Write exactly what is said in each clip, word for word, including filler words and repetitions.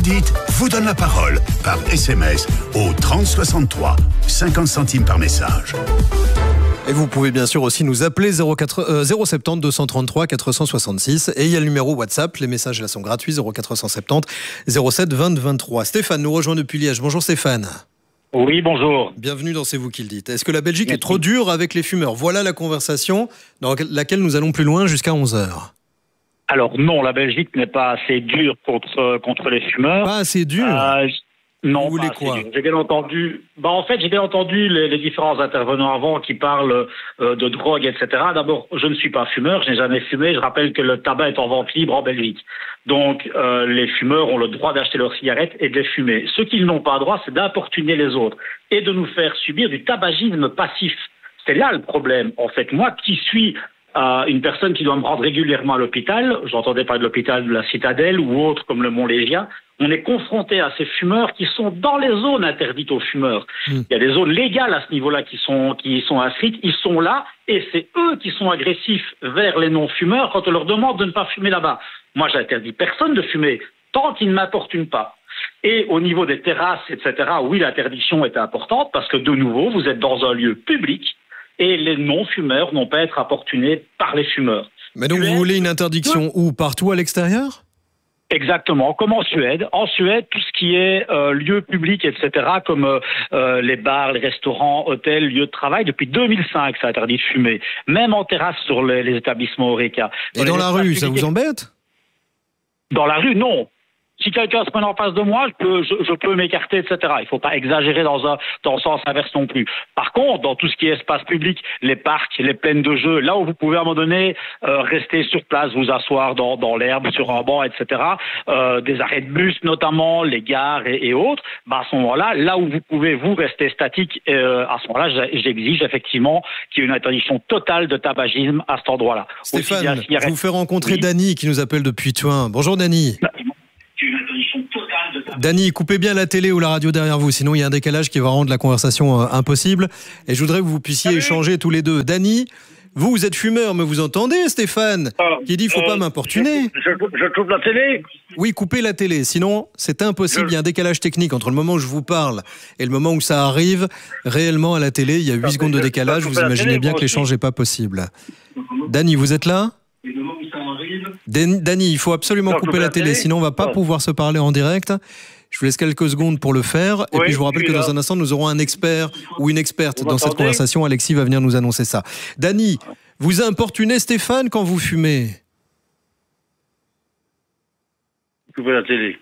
Dites, vous donne la parole par S M S au trente soixante-trois, cinquante centimes par message. Et vous pouvez bien sûr aussi nous appeler zéro sept zéro deux cent trente-trois quatre cent soixante-six. Et il y a le numéro WhatsApp, les messages là sont gratuits, zéro quatre cent soixante-dix zéro sept vingt vingt-trois. Stéphane nous rejoint depuis Liège. Bonjour Stéphane. Oui, bonjour. Bienvenue dans C'est vous qui le dites. Est-ce que la Belgique Merci. est trop dure avec les fumeurs? Voilà la conversation dans laquelle nous allons plus loin jusqu'à onze heures. Alors non, la Belgique n'est pas assez dure contre, contre les fumeurs. Pas assez dure euh, Non, Vous voulez pas quoi assez dur. J'ai bien entendu. Bah en fait, j'ai bien entendu les, les différents intervenants avant qui parlent euh, de drogue, et cetera. D'abord, je ne suis pas fumeur, je n'ai jamais fumé. Je rappelle que le tabac est en vente libre en Belgique. Donc, euh, les fumeurs ont le droit d'acheter leurs cigarettes et de les fumer. Ce qu'ils n'ont pas le droit, c'est d'importuner les autres et de nous faire subir du tabagisme passif. C'est là le problème. En fait, moi qui suis Euh, une personne qui doit me rendre régulièrement à l'hôpital, j'entendais parler de l'hôpital de la Citadelle ou autre comme le Mont-Légia, on est confronté à ces fumeurs qui sont dans les zones interdites aux fumeurs. Mmh. Il y a des zones légales à ce niveau-là qui sont, qui sont inscrites, ils sont là et c'est eux qui sont agressifs vers les non-fumeurs quand on leur demande de ne pas fumer là-bas. Moi, j'interdis personne de fumer tant qu'ils ne m'importunent pas. Et au niveau des terrasses, et cetera, oui, l'interdiction est importante parce que de nouveau, vous êtes dans un lieu public et les non-fumeurs n'ont pas à être importunés par les fumeurs. Mais donc vous voulez une interdiction où? Partout à l'extérieur? Exactement, comme en Suède. En Suède, tout ce qui est euh, lieu public, et cetera, comme euh, les bars, les restaurants, hôtels, lieux de travail, depuis deux mille cinq, c'est interdit de fumer. Même en terrasse sur les, les établissements Horeca. Et dans la rue, ça vous embête? Dans la rue, non. Si quelqu'un se met en face de moi, je peux, je, je peux m'écarter, et cetera. Il ne faut pas exagérer dans, un, dans le sens inverse non plus. Par contre, dans tout ce qui est espace public, les parcs, les plaines de jeux, là où vous pouvez à un moment donné euh, rester sur place, vous asseoir dans, dans l'herbe, sur un banc, et cetera, euh, des arrêts de bus notamment, les gares et, et autres, bah à ce moment-là, là où vous pouvez vous rester statique, euh, à ce moment-là, j'exige effectivement qu'il y ait une interdiction totale de tabagisme à cet endroit-là. Stéphane, je vous fais rencontrer oui. Dany qui nous appelle depuis Thuin. Bonjour Dany. Bah, Dany, coupez bien la télé ou la radio derrière vous, sinon il y a un décalage qui va rendre la conversation euh, impossible. Et je voudrais que vous puissiez échanger tous les deux. Dany, vous, vous êtes fumeur, mais vous entendez Stéphane ah, qui dit « faut euh, pas m'importuner ». Je, je, je coupe la télé. Oui, coupez la télé, sinon c'est impossible. Je... Il y a un décalage technique entre le moment où je vous parle et le moment où ça arrive. Réellement à la télé, il y a huit secondes de décalage. Vous imaginez bien que l'échange n'est pas possible. Dany, vous êtes là ? Dany, il faut absolument non, couper la télé, sinon on ne va pas non. pouvoir se parler en direct. Je vous laisse quelques secondes pour le faire. Et oui, puis je vous rappelle que là. dans un instant, nous aurons un expert ou une experte vous dans cette conversation. Alexis va venir nous annoncer ça. Dany, vous importunez Stéphane quand vous fumez? Coupez la télé.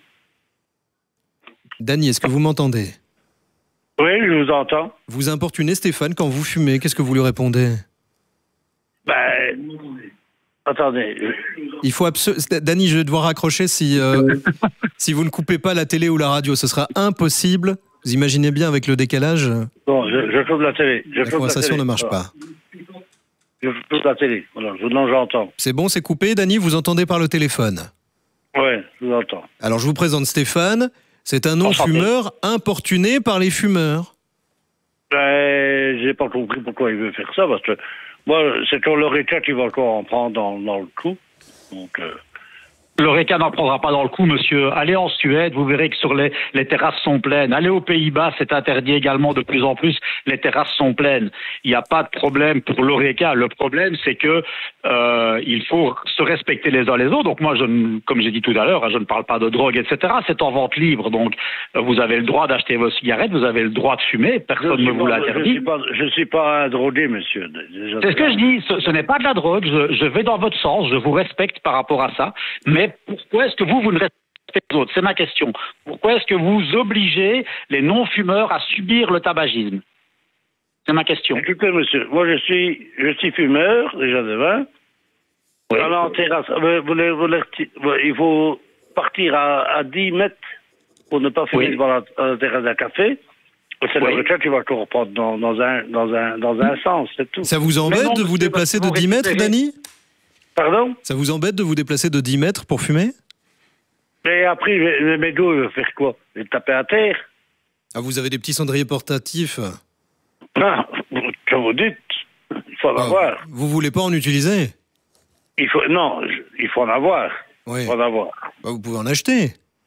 Dany, est-ce que vous m'entendez? Oui, je vous entends. Vous importunez Stéphane quand vous fumez. Qu'est-ce que vous lui répondez? Ben... Attendez. Il faut absolument... Dany, je vais devoir raccrocher si, euh, si vous ne coupez pas la télé ou la radio. Ce sera impossible. Vous imaginez bien avec le décalage. Bon, je, je coupe la télé. Je la conversation ne marche voilà. pas. Je coupe la télé. Voilà, je, non, j'entends. C'est bon, c'est coupé. Dany, vous entendez par le téléphone? Oui, je vous entends. Alors, je vous présente Stéphane. C'est un non-fumeur importuné par les fumeurs. Ben, j'ai pas compris pourquoi il veut faire ça, parce que moi, c'est sur l'Horeca qui va encore en prendre dans, dans le coup. Donc, euh... L'Horeca n'en prendra pas dans le coup, monsieur. Allez en Suède, vous verrez que sur les, les terrasses sont pleines. Allez aux Pays-Bas, c'est interdit également de plus en plus. Les terrasses sont pleines. Il n'y a pas de problème pour l'Horeca. Le problème, c'est que euh, il faut se respecter les uns les autres. Donc moi, je ne, comme j'ai dit tout à l'heure, je ne parle pas de drogue, et cetera. C'est en vente libre. Donc vous avez le droit d'acheter vos cigarettes, vous avez le droit de fumer. Personne ne vous l'interdit. Je ne suis pas un drogué, monsieur. C'est ce que je dis. Ce, ce n'est pas de la drogue. Je, je vais dans votre sens. Je vous respecte par rapport à ça. Mais pourquoi est-ce que vous, vous ne respectez pas les autres? C'est ma question. Pourquoi est-ce que vous obligez les non-fumeurs à subir le tabagisme? C'est ma question. Écoutez, monsieur, moi je suis, je suis fumeur, déjà de vin. Oui. Alors, en terrasse, vous, vous, vous, il faut partir à, à dix mètres pour ne pas fumer oui. devant la, la terrasse d'un café. C'est oui. le retraite qui va reprendre dans, dans, un, dans, un, dans un sens, c'est tout. Ça vous embête non, de vous déplacer de dix mètres, Dany? Pardon? Ça vous embête de vous déplacer de dix mètres pour fumer? Mais après, le mégot, il va faire quoi? Il va taper à terre. Ah, vous avez des petits cendriers portatifs? Ah, comme vous dites, il faut en ah, avoir. Vous voulez pas en utiliser? Il faut, non, il faut en avoir. Oui. Il faut en avoir. Bah, vous pouvez en acheter.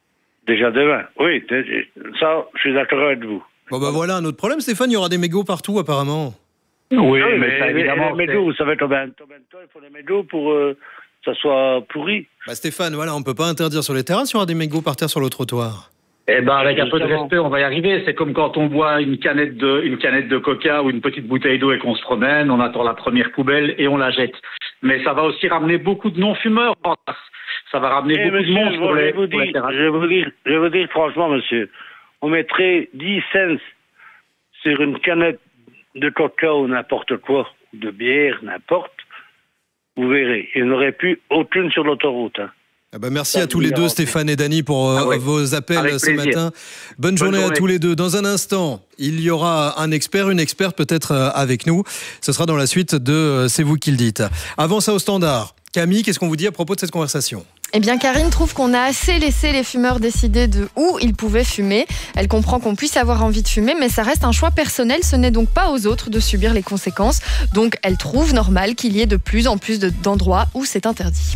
Déjà demain. Oui, ça, je suis d'accord avec vous. Bon bah voilà, un autre problème, Stéphane, il y aura des mégots partout apparemment. Oui, oui mais, mais ça, évidemment, les mégots, vous savez combien de temps il faut des mégots pour euh, que ça soit pourri. Bah Stéphane, voilà, on ne peut pas interdire sur les terrasses, il y aura des mégots par terre sur le trottoir. Eh ben, avec un peu de respect, on va y arriver. C'est comme quand on boit une canette de, une canette de coca ou une petite bouteille d'eau et qu'on se promène, on attend la première poubelle et on la jette. Mais ça va aussi ramener beaucoup de non-fumeurs. Ça va ramener eh beaucoup monsieur, de monde pour les, vous pour dire, les terrasses. Je vais vous dire, je vais vous dire franchement, monsieur, on mettrait dix cents sur une canette de coca ou n'importe quoi, de bière, n'importe, vous verrez. Il n'y en aurait plus aucune sur l'autoroute. Hein. Ah bah merci à tous les deux, Stéphane et Dany, pour euh, ah ouais. vos appels Avec ce plaisir. matin. Bonne, Bonne journée, journée à tous les deux. Dans un instant, il y aura un expert, une experte peut-être euh, avec nous. Ce sera dans la suite de euh, C'est vous qui le dites. Avant ça, au standard. Camille, qu'est-ce qu'on vous dit à propos de cette conversation ? Eh bien, Karine trouve qu'on a assez laissé les fumeurs décider de où ils pouvaient fumer. Elle comprend qu'on puisse avoir envie de fumer, mais ça reste un choix personnel. Ce n'est donc pas aux autres de subir les conséquences. Donc, elle trouve normal qu'il y ait de plus en plus de, d'endroits où c'est interdit.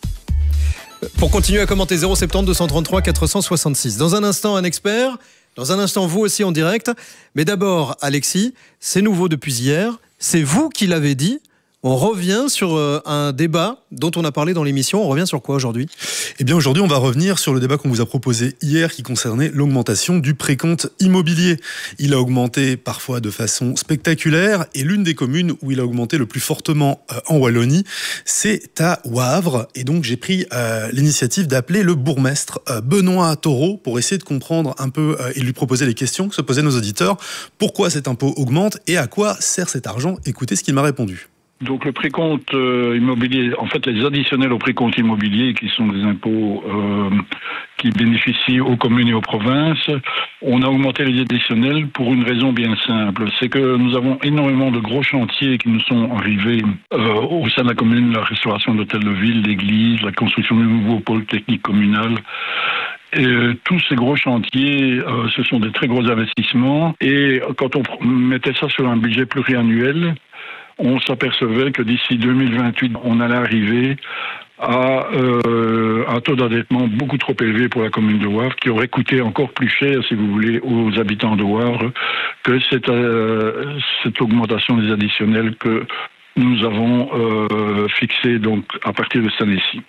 Pour continuer à commenter, zéro sept zéro deux cent trente-trois quatre cent soixante-six. Dans un instant, un expert. Dans un instant, vous aussi en direct. Mais d'abord, Alexis, c'est nouveau depuis hier. C'est vous qui l'avez dit. On revient sur euh, un débat dont on a parlé dans l'émission. On revient sur quoi aujourd'hui ? Eh bien aujourd'hui, on va revenir sur le débat qu'on vous a proposé hier qui concernait l'augmentation du précompte immobilier. Il a augmenté parfois de façon spectaculaire et l'une des communes où il a augmenté le plus fortement euh, en Wallonie, c'est à Wavre. Et donc j'ai pris euh, l'initiative d'appeler le bourgmestre euh, Benoît Taureau pour essayer de comprendre un peu euh, et lui proposer les questions que se posaient nos auditeurs. Pourquoi cet impôt augmente et à quoi sert cet argent ? Écoutez ce qu'il m'a répondu. Donc le précompte euh, immobilier, en fait les additionnels au précompte immobilier qui sont des impôts euh, qui bénéficient aux communes et aux provinces, on a augmenté les additionnels pour une raison bien simple, c'est que nous avons énormément de gros chantiers qui nous sont arrivés euh, au sein de la commune, la restauration d'hôtels de ville, l'église, la construction du nouveau pôle technique communal. Et euh, tous ces gros chantiers, euh, ce sont des très gros investissements et quand on mettait ça sur un budget pluriannuel, on s'apercevait que d'ici deux mille vingt-huit, on allait arriver à euh, un taux d'endettement beaucoup trop élevé pour la commune de Wavre, qui aurait coûté encore plus cher, si vous voulez, aux habitants de Wavre, que cette, euh, cette augmentation des additionnels que nous avons euh, fixée donc, à partir de cette année-ci.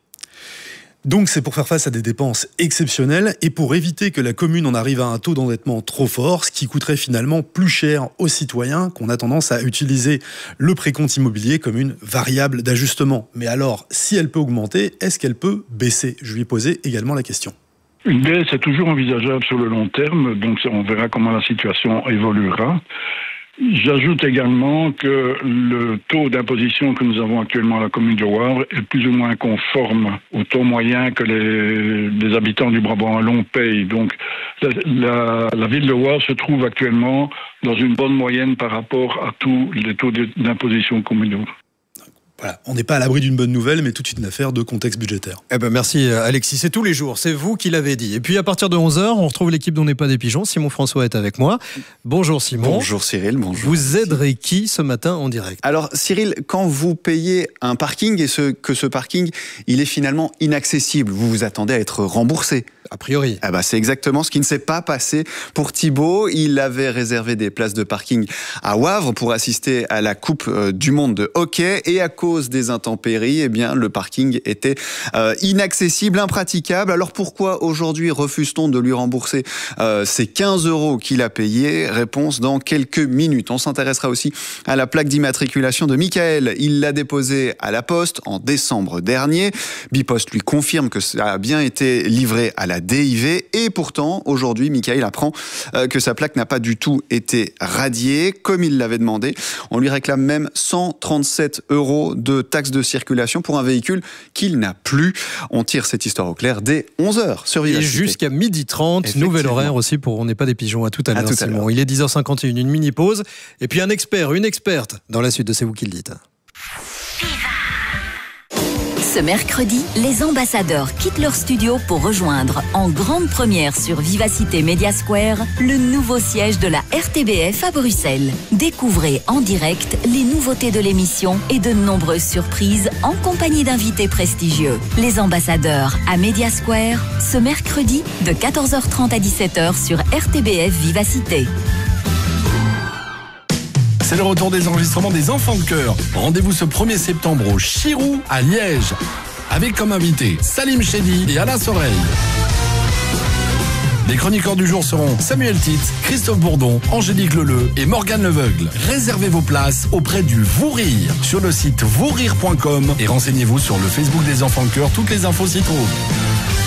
Donc c'est pour faire face à des dépenses exceptionnelles et pour éviter que la commune en arrive à un taux d'endettement trop fort, ce qui coûterait finalement plus cher aux citoyens qu'on a tendance à utiliser le précompte immobilier comme une variable d'ajustement. Mais alors, si elle peut augmenter, est-ce qu'elle peut baisser ? Je lui ai posé également la question. Une baisse est toujours envisageable sur le long terme, donc on verra comment la situation évoluera. J'ajoute également que le taux d'imposition que nous avons actuellement à la commune de Wavre est plus ou moins conforme au taux moyen que les, les habitants du Brabant wallon payent. Donc la, la, la ville de Wavre se trouve actuellement dans une bonne moyenne par rapport à tous les taux d'imposition communaux. Voilà, on n'est pas à l'abri d'une bonne nouvelle, mais toute une affaire de contexte budgétaire. Eh ben merci Alexis, c'est tous les jours, c'est vous qui l'avez dit. Et puis à partir de onze heures, on retrouve l'équipe d'On n'est pas des pigeons. Simon François est avec moi. Bonjour Simon. Bonjour Cyril, bonjour. Vous aiderez qui ce matin en direct ? Alors Cyril, quand vous payez un parking et ce, que ce parking, il est finalement inaccessible, vous vous attendez à être remboursé. A priori. Ah bah c'est exactement ce qui ne s'est pas passé pour Thibaut. Il avait réservé des places de parking à Wavre pour assister à la Coupe du Monde de hockey et à cause des intempéries, eh bien le parking était euh, inaccessible, impraticable. Alors pourquoi aujourd'hui refuse-t-on de lui rembourser euh, ces quinze euros qu'il a payés ? Réponse dans quelques minutes. On s'intéressera aussi à la plaque d'immatriculation de Michael. Il l'a déposée à la Poste en décembre dernier. Bipost lui confirme que ça a bien été livré à la D I V et pourtant aujourd'hui Michael apprend que sa plaque n'a pas du tout été radiée comme il l'avait demandé. On lui réclame même cent trente-sept euros de taxe de circulation pour un véhicule qu'il n'a plus. On tire cette histoire au clair dès onze heures sur Vivacité. Et jusqu'à midi trente, nouvel horaire aussi pour On n'est pas des pigeons. À tout à, à l'heure Simon. Il est dix heures cinquante et une, une mini pause et puis un expert, une experte dans la suite de C'est vous qui le dites. Ce mercredi, les ambassadeurs quittent leur studio pour rejoindre en grande première sur Vivacité Media Square le nouveau siège de la R T B F à Bruxelles. Découvrez en direct les nouveautés de l'émission et de nombreuses surprises en compagnie d'invités prestigieux. Les ambassadeurs à Media Square, ce mercredi de quatorze heures trente à dix-sept heures sur R T B F Vivacité. C'est le retour des enregistrements des Enfants de Cœur. Rendez-vous ce premier septembre au Chirou à Liège. Avec comme invités Salim Chedi et Alain Soreille. Les chroniqueurs du jour seront Samuel Titz, Christophe Bourdon, Angélique Leleu et Morgane Leveugle. Réservez vos places auprès du Vous Rire sur le site vous rire point com et renseignez-vous sur le Facebook des Enfants de Cœur. Toutes les infos s'y trouvent.